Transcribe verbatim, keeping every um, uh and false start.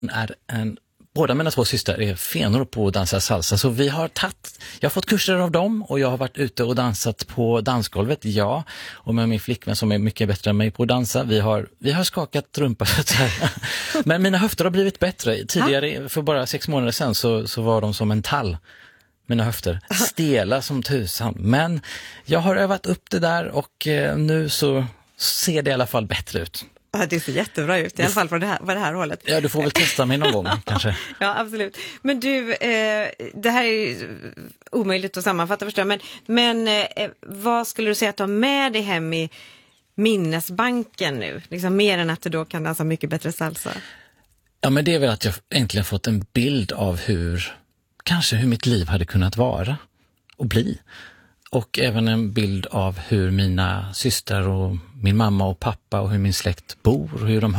är en Båda mina två systrar är fenor på att dansa salsa, så vi har tagit, jag har fått kurser av dem och jag har varit ute och dansat på dansgolvet, ja, och med min flickvän som är mycket bättre än mig på att dansa, vi har, vi har skakat rumpa så att säga. Men mina höfter har blivit bättre. Tidigare, för bara sex månader sedan, så, så var de som en tall, mina höfter, stela som tusan. Men jag har övat upp det där och eh, nu så ser det i alla fall bättre ut. Ja, det ser jättebra ut, i alla fall på det här, på det här hållet. Ja, du får väl testa mig någon gång, kanske. Ja, absolut. Men du, eh, det här är omöjligt att sammanfatta, förstår jag. Men, men eh, vad skulle du säga att du har med dig hem i minnesbanken nu? Liksom mer än att du då kan dansa mycket bättre salsa. Ja, men det är väl att jag äntligen fått en bild av hur, kanske hur mitt liv hade kunnat vara och bli. Och även en bild av hur mina systrar och min mamma och pappa och hur min släkt bor och hur de